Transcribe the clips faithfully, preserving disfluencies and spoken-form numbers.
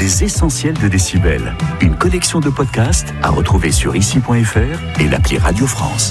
Les essentiels de Décibel. Une collection de podcasts à retrouver sur ici point f r et l'appli Radio France.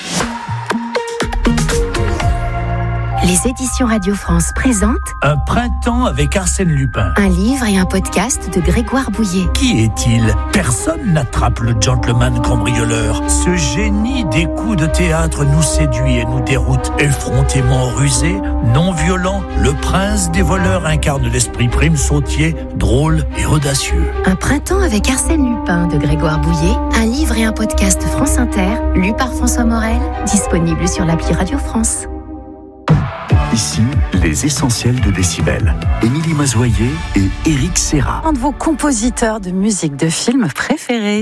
Les éditions Radio France présentent Un printemps avec Arsène Lupin. Un livre et un podcast de Grégoire Bouillet. Qui est-il ? Personne n'attrape le gentleman cambrioleur. Ce génie des coups de théâtre nous séduit et nous déroute. Effrontément rusé, non violent, le prince des voleurs incarne l'esprit prime sautier, drôle et audacieux. Un printemps avec Arsène Lupin de Grégoire Bouillet. Un livre et un podcast France Inter, lu par François Morel, disponible sur l'appli Radio France. Ici, les essentiels de Décibel. Émilie Mazoyer et Éric Serra. Un de vos compositeurs de musique de film préférés.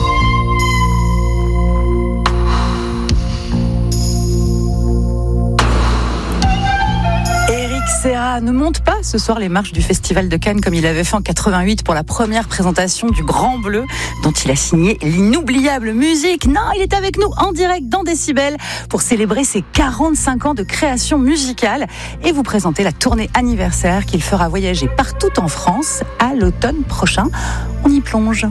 Serra ne monte pas ce soir les marches du Festival de Cannes comme il avait fait en quatre-vingt-huit pour la première présentation du Grand Bleu dont il a signé l'inoubliable musique. Non, il est avec nous en direct dans Décibel pour célébrer ses quarante-cinq ans de création musicale et vous présenter la tournée anniversaire qu'il fera voyager partout en France à l'automne prochain. On y plonge.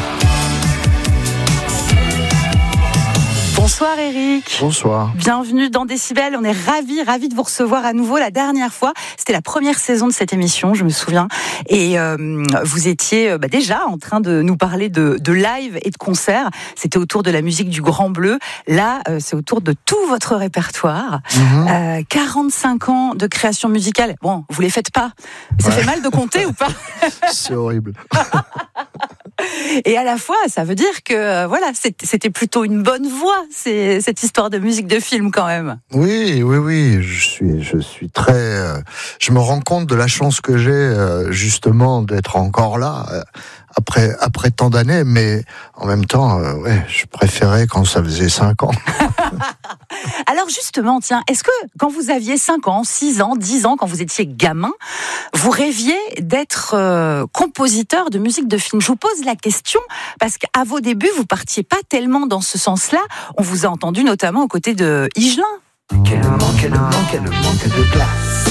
Bonsoir Éric. Bonsoir. Bienvenue dans Décibel. On est ravis, ravis de vous recevoir à nouveau. La dernière fois, c'était la première saison de cette émission, je me souviens. Et euh, vous étiez bah, déjà en train de nous parler de, de live et de concerts. C'était autour de la musique du Grand Bleu. Là, euh, c'est autour de tout votre répertoire. Mm-hmm. Euh, quarante-cinq ans de création musicale. Bon, vous les faites pas. Ça ouais. fait mal de compter ou pas ? C'est horrible. Et à la fois, ça veut dire que euh, voilà, c'était plutôt une bonne voie, c'est, cette histoire de musique de film quand même. Oui, oui, oui. Je suis, je suis très. Euh, je me rends compte de la chance que j'ai euh, justement d'être encore là euh, après après tant d'années, mais en même temps, euh, ouais, je préférais quand ça faisait cinq ans. Alors justement, tiens, est-ce que quand vous aviez cinq ans, six ans, dix ans, quand vous étiez gamin, vous rêviez d'être euh, compositeur de musique de film ? Je vous pose la question parce qu'à vos débuts, vous partiez pas tellement dans ce sens-là. On vous a entendu notamment aux côtés de Higelin. Quel manque, quel manque, quel manque de place.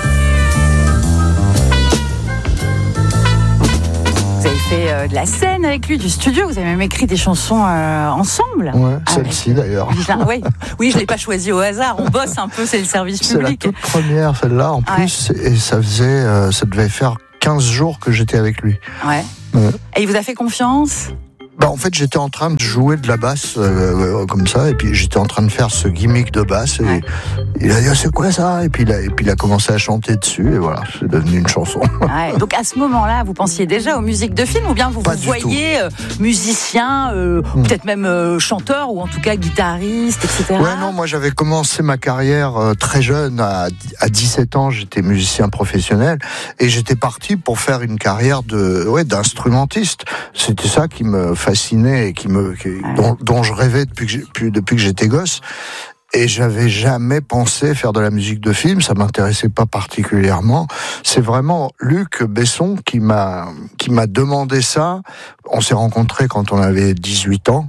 Vous avez fait euh, de la scène avec lui, du studio, vous avez même écrit des chansons euh, ensemble. Ouais, celle-ci d'ailleurs. Oui, oui, je ne l'ai pas choisie au hasard, on bosse un peu, c'est le service public. C'est la toute première, celle-là, en plus, ouais. Et ça faisait, euh, ça devait faire quinze jours que j'étais avec lui. Ouais. ouais. Et il vous a fait confiance ? Bah en fait, j'étais en train de jouer de la basse euh, comme ça, et puis j'étais en train de faire ce gimmick de basse, et ouais. il a dit oh, c'est quoi ça ? Et puis il a, et puis il a commencé à chanter dessus, et voilà, c'est devenu une chanson. Ouais, donc à ce moment-là, vous pensiez déjà aux musiques de film, ou bien vous Pas vous voyez euh, musicien, euh, hmm. peut-être même euh, chanteur, ou en tout cas guitariste, et cetera. Ouais, non, moi j'avais commencé ma carrière euh, très jeune, à, à dix-sept ans, j'étais musicien professionnel, et j'étais parti pour faire une carrière de, ouais, d'instrumentiste. C'était ça qui me fasciné et qui me, qui, ouais. dont, dont je rêvais depuis que, depuis, depuis que j'étais gosse. Et j'avais jamais pensé faire de la musique de film, ça m'intéressait pas particulièrement. C'est vraiment Luc Besson qui m'a, qui m'a demandé ça. On s'est rencontrés quand on avait dix-huit ans.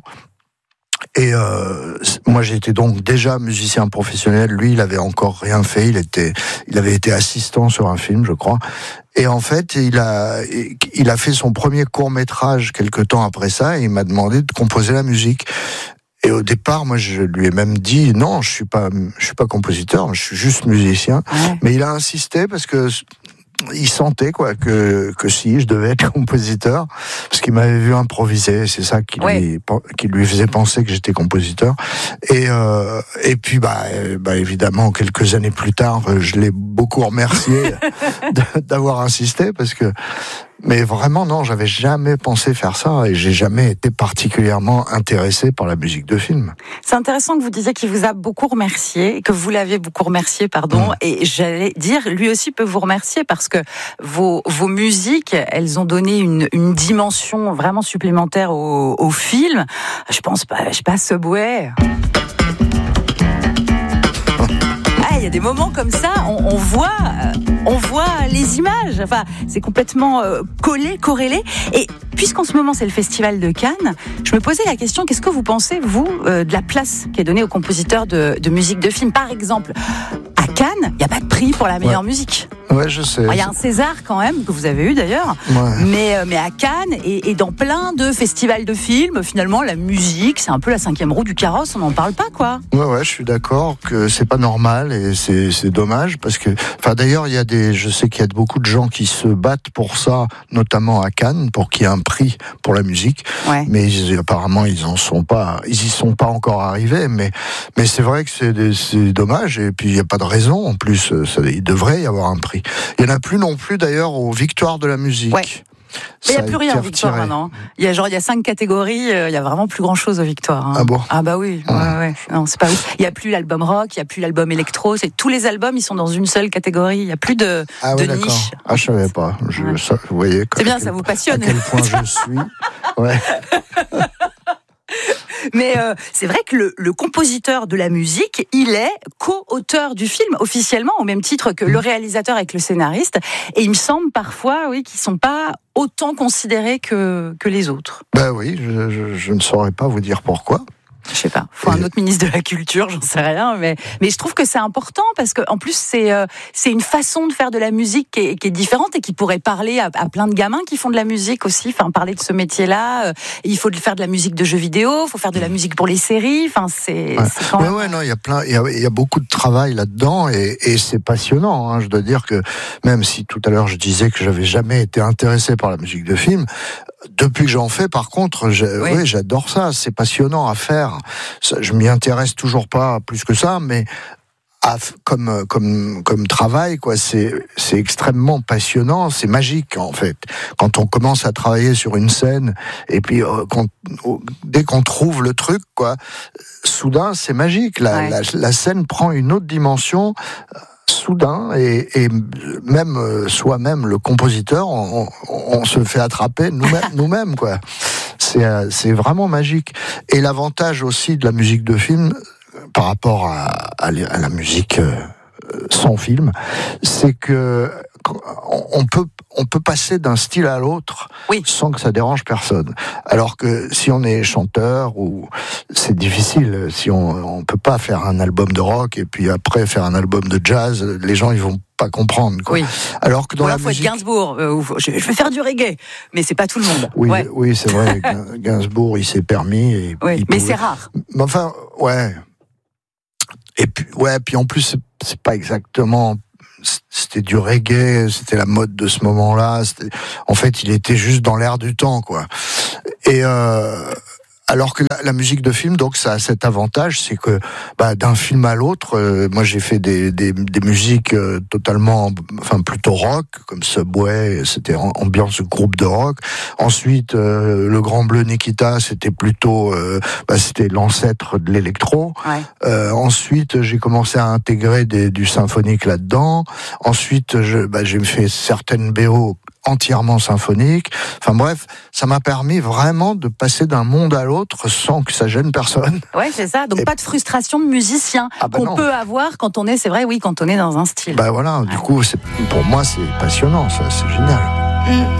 Et euh, moi j'étais donc déjà musicien professionnel, lui il avait encore rien fait, il était, il avait été assistant sur un film je crois, et en fait il a, il a fait son premier court-métrage quelque temps après ça, et il m'a demandé de composer la musique. Et au départ, moi, je lui ai même dit non, je suis pas, je suis pas compositeur, je suis juste musicien. Ouais. Mais il a insisté parce que il sentait quoi que que si je devais être compositeur, parce qu'il m'avait vu improviser, c'est ça qui ouais. lui qui lui faisait penser que j'étais compositeur. Et euh, et puis bah bah évidemment quelques années plus tard, je l'ai beaucoup remercié d'avoir insisté, parce que mais vraiment non, j'avais jamais pensé faire ça, et j'ai jamais été particulièrement intéressé par la musique de film. C'est intéressant que vous disiez qu'il vous a beaucoup remercié, que vous l'avez beaucoup remercié, pardon, mmh. et j'allais dire, lui aussi peut vous remercier parce que vos, vos musiques, elles ont donné une, une dimension vraiment supplémentaire au, au film. Je pense pas, je sais pas, Subway. Il y a des moments comme ça, on, on voit, on voit les images. Enfin, c'est complètement euh, collé, corrélé. Et puisqu'en ce moment c'est le Festival de Cannes, je me posais la question, qu'est-ce que vous pensez vous euh, de la place qui est donnée aux compositeurs de, de musique de film, par exemple à Cannes, il n'y a pas de prix pour la meilleure ouais. musique. Ouais, je sais. Il y a un César quand même, que vous avez eu d'ailleurs, ouais. mais, mais à Cannes et, et dans plein de festivals de films, finalement, la musique, c'est un peu la cinquième roue du carrosse, on n'en parle pas, quoi. Ouais, ouais, je suis d'accord que c'est pas normal et c'est, c'est dommage parce que, enfin, d'ailleurs, il y a des, je sais qu'il y a beaucoup de gens qui se battent pour ça, notamment à Cannes, pour qu'il y ait un prix pour la musique. Ouais. Mais ils, apparemment, ils en sont pas, ils y sont pas encore arrivés. Mais, mais c'est vrai que c'est, des, c'est dommage et puis il y a pas de raison. En plus, ça, il devrait y avoir un prix. Il y en a plus non plus d'ailleurs aux victoires de la musique. Ouais. Il n'y a plus rien aux victoires maintenant. Il y a genre il y a cinq catégories, il y a vraiment plus grand chose aux victoires. Hein. Ah bon? Ah bah oui. Ouais, ouais, ouais. Non, c'est pas ouf. Il y a plus l'album rock, il y a plus l'album électro. C'est tous les albums, ils sont dans une seule catégorie. Il y a plus de, ah de ouais, niche. D'accord. Ah je savais pas. Je, ouais. ça, vous voyez. C'est bien, ça vous passionne. À quel point je suis. Ouais. Mais euh, c'est vrai que le, le compositeur de la musique, il est co-auteur du film officiellement, au même titre que le réalisateur avec le scénariste. Et il me semble parfois, oui, qu'ils sont pas autant considérés que que les autres. Ben oui, je, je, je ne saurais pas vous dire pourquoi. Je sais pas, faut un autre ministre de la culture, j'en sais rien, mais mais je trouve que c'est important parce que en plus c'est euh, c'est une façon de faire de la musique qui est, qui est différente et qui pourrait parler à, à plein de gamins qui font de la musique aussi. Enfin, parler de ce métier-là, euh, il faut faire de la musique de jeux vidéo, il faut faire de la musique pour les séries. Enfin, c'est, ouais. c'est quand même... ouais, ouais, non, il y a plein, il y a, il y a beaucoup de travail là-dedans et, et c'est passionnant. Hein, je dois dire que même si tout à l'heure je disais que j'avais jamais été intéressé par la musique de film. Depuis que j'en fais, par contre, j'ai, oui. oui, j'adore ça. C'est passionnant à faire. Ça, je m'y intéresse toujours pas plus que ça, mais à, comme comme comme travail, quoi, c'est c'est extrêmement passionnant. C'est magique en fait. Quand on commence à travailler sur une scène et puis euh, quand, dès qu'on trouve le truc, quoi, soudain c'est magique. La, ouais. la, la scène prend une autre dimension. Soudain et, et même euh, soi-même le compositeur, on, on, on se fait attraper nous-mêmes, nous-mêmes quoi. C'est euh, c'est vraiment magique. Et l'avantage aussi de la musique de film par rapport à, à, à la musique euh, sans film, c'est que on peut on peut passer d'un style à l'autre oui. sans que ça dérange personne. Alors que si on est chanteur, ou c'est difficile. Si on on peut pas faire un album de rock et puis après faire un album de jazz, les gens ils vont pas comprendre. Quoi. Oui. Alors que dans la musique, faut être Gainsbourg. Euh, je vais faire du reggae, mais c'est pas tout le monde. Oui, ouais. oui, c'est vrai. Gainsbourg, il s'est permis. Et oui, il mais pouvait... c'est rare. Mais enfin, ouais. Et puis, ouais, puis en plus, c'est, c'est pas exactement. C'était du reggae, c'était la mode de ce moment-là. C'était... En fait, il était juste dans l'air du temps, quoi. Et euh... alors que la, la musique de film, donc, ça a cet avantage, c'est que bah, d'un film à l'autre, euh, moi j'ai fait des, des, des musiques euh, totalement, enfin plutôt rock, comme Subway, c'était ambiance groupe de rock. Ensuite, euh, Le Grand Bleu Nikita, c'était plutôt, euh, bah, c'était l'ancêtre de l'électro. Ouais. Euh, ensuite, j'ai commencé à intégrer des, du symphonique là-dedans. Ensuite, je, bah, j'ai fait certaines B O entièrement symphonique. Enfin bref, ça m'a permis vraiment de passer d'un monde à l'autre sans que ça gêne personne. Ouais, c'est ça. Donc et... pas de frustration de musicien ah bah qu'on non. peut avoir quand on est, c'est vrai, oui, quand on est dans un style. Bah voilà, ouais. Du coup, c'est, pour moi, c'est passionnant, ça, c'est génial. Mmh.